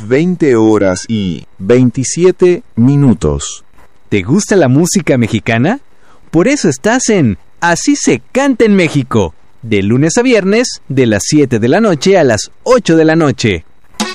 20 horas y 27 minutos. ¿Te gusta la música mexicana? Por eso estás en Así se canta en México, de lunes a viernes, de las 7 de la noche a las 8 de la noche.